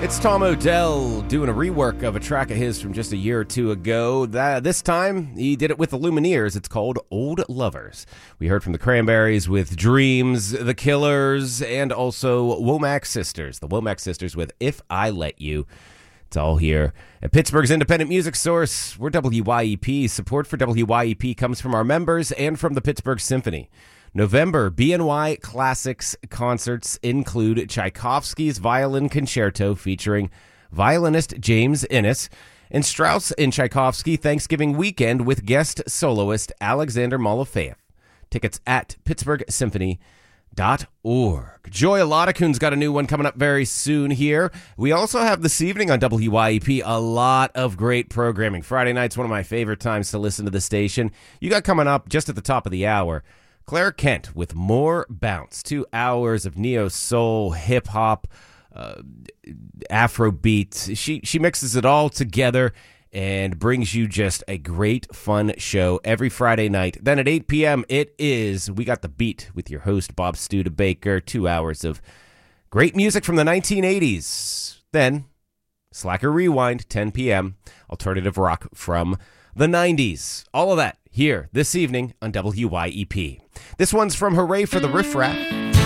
It's Tom Odell doing a rework of a track of his from just a year or two ago. This time, he did it with the Lumineers. It's called Old Lovers. We heard from the Cranberries with Dreams, the Killers, and also Womack Sisters. The Womack Sisters with If I Let You. It's all here at Pittsburgh's independent music source. We're WYEP. Support for WYEP comes from our members and from the Pittsburgh Symphony. November BNY Classics concerts include Tchaikovsky's Violin Concerto featuring violinist James Innes and Strauss and Tchaikovsky Thanksgiving Weekend with guest soloist Alexander Malofeyev. Tickets at pittsburghsymphony.org. Joy Alodicoon's got a new one coming up very soon here. We also have this evening on WYEP a lot of great programming. Friday night's one of my favorite times to listen to the station. You got coming up just at the top of the hour, Claire Kent with More Bounce. 2 hours of neo-soul, hip-hop, Afrobeat. She mixes it all together and brings you just a great, fun show every Friday night. Then at 8 p.m., We Got the Beat with your host, Bob Studebaker. 2 hours of great music from the 1980s. Then, Slacker Rewind, 10 p.m., alternative rock from the 90s. All of that here this evening on WYEP. This one's from Hooray for the Riff Raff.